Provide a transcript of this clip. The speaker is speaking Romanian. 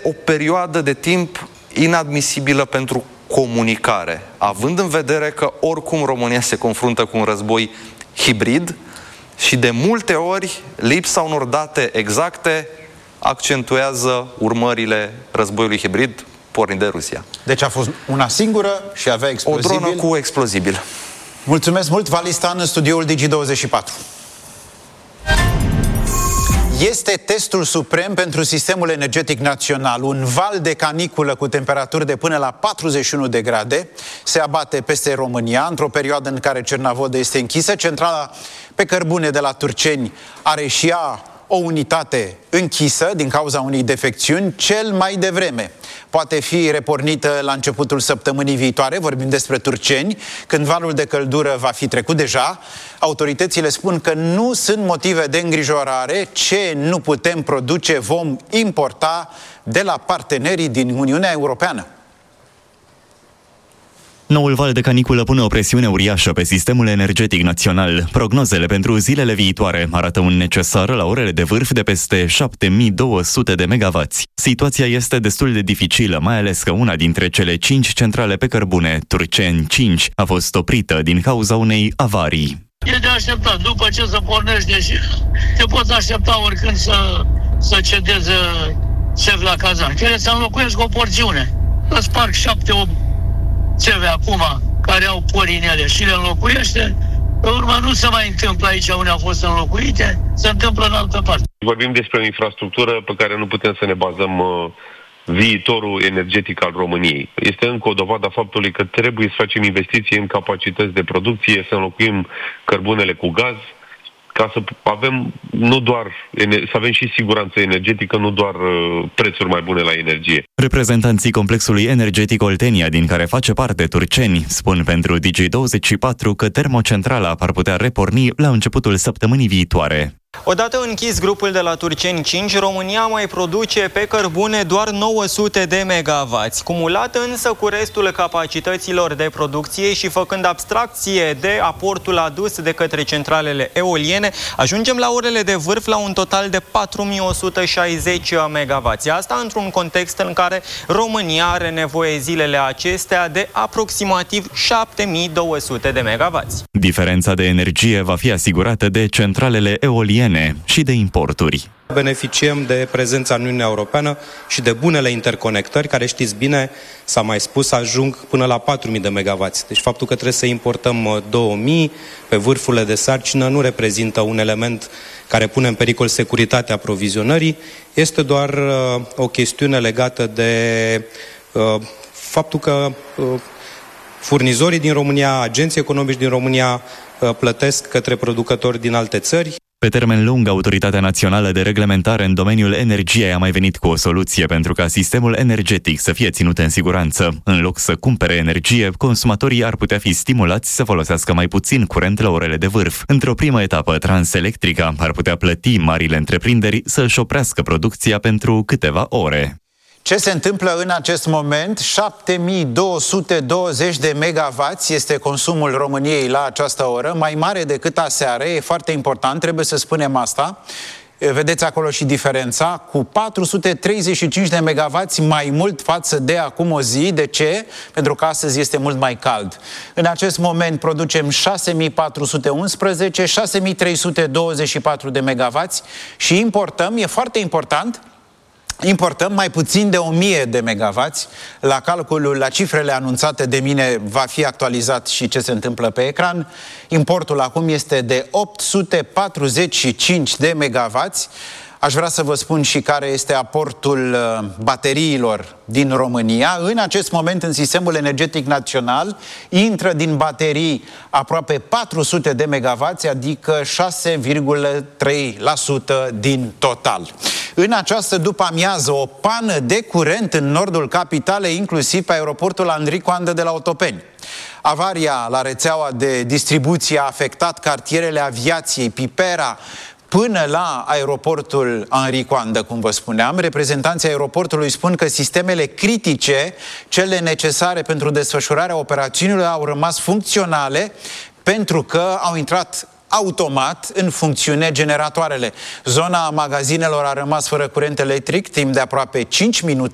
o perioadă de timp inadmisibilă pentru comunicare, având în vedere că oricum România se confruntă cu un război hibrid și de multe ori lipsa unor date exacte accentuează urmările războiului hibrid pornit de Rusia. Deci a fost una singură și avea explozibil. O dronă cu explozibil. Mulțumesc mult, Valistan, în studioul Digi24. Este testul suprem pentru sistemul energetic național. Un val de caniculă cu temperaturi de până la 41 de grade se abate peste România într-o perioadă în care Cernavodă este închisă. Centrala pe cărbune de la Turceni are și ea o unitate închisă din cauza unei defecțiuni cel mai devreme. Poate fi repornită la începutul săptămânii viitoare, vorbim despre Turceni, când valul de căldură va fi trecut deja. Autoritățile spun că nu sunt motive de îngrijorare. Ce nu putem produce vom importa de la partenerii din Uniunea Europeană. Noul val de caniculă pune o presiune uriașă pe sistemul energetic național. Prognozele pentru zilele viitoare arată un necesar la orele de vârf de peste 7200 de megavați. Situația este destul de dificilă, mai ales că una dintre cele 5 centrale pe cărbune, Turceni 5, a fost oprită din cauza unei avarii. E de așteptat. După ce se pornește și te poți aștepta oricând să cedeze țevi la cazan. Trebuie să înlocuiesc o porțiune. Îți sparg 7-8 țevi acum care au pori în ele și le înlocuiește. Pe urmă nu se mai întâmplă aici unde au fost înlocuite, se întâmplă în altă parte. Vorbim despre o infrastructură pe care nu putem să ne bazăm viitorul energetic al României. Este încă o dovadă a faptului că trebuie să facem investiții în capacități de producție, să înlocuim cărbunele cu gaz, ca să avem să avem și siguranță energetică, nu doar prețuri mai bune la energie. Reprezentanții complexului energetic Oltenia, din care face parte Turceni, spun pentru Digi24 că termocentrala ar putea reporni la începutul săptămânii viitoare. Odată închis grupul de la Turceni 5, România mai produce pe cărbune doar 900 de megavați. Cumulat însă cu restul capacităților de producție și făcând abstracție de aportul adus de către centralele eoliene, ajungem la orele de vârf la un total de 4160 megavați. Asta într-un context în care România are nevoie zilele acestea de aproximativ 7200 de megavați. Diferența de energie va fi asigurată de centralele eoliene și de importuri. Beneficiem de prezența în Uniunea Europeană și de bunele interconectări, care știți bine, s-a mai spus, ajung până la 4.000 de megavați. Deci faptul că trebuie să importăm 2.000 pe vârfurile de sarcină nu reprezintă un element care pune în pericol securitatea aprovizionării, este doar o chestiune legată de faptul că furnizorii din România, agenții economici din România plătesc către producători din alte țări. Pe termen lung, Autoritatea Națională de Reglementare în domeniul energiei a mai venit cu o soluție pentru ca sistemul energetic să fie ținut în siguranță. În loc să cumpere energie, consumatorii ar putea fi stimulați să folosească mai puțin curent la orele de vârf. Într-o primă etapă, Transelectrica ar putea plăti marile întreprinderi să își oprească producția pentru câteva ore. Ce se întâmplă în acest moment? 7220 de megavați este consumul României la această oră, mai mare decât aseară, e foarte important, trebuie să spunem asta. Vedeți acolo și diferența, cu 435 de megavați mai mult față de acum o zi. De ce? Pentru că astăzi este mult mai cald. În acest moment producem 6411, 6324 de megavați și importăm, e foarte important, importăm mai puțin de 1000 de megavați. La calculul, la cifrele anunțate de mine va fi actualizat și ce se întâmplă pe ecran. Importul acum este de 845 de megavați. Aș vrea să vă spun și care este aportul bateriilor din România. În acest moment, în sistemul energetic național, intră din baterii aproape 400 de megavați, adică 6,3% din total. În această după-amiază, o pană de curent în nordul capitalei, inclusiv pe aeroportul Andrei Coandă de la Otopeni. Avaria la rețeaua de distribuție a afectat cartierele aviației, Pipera, până la aeroportul Henri Coandă, cum vă spuneam. Reprezentanții aeroportului spun că sistemele critice, cele necesare pentru desfășurarea operațiunilor, au rămas funcționale pentru că au intrat automat în funcțiune generatoarele. Zona magazinelor a rămas fără curent electric timp de aproape 5 minute.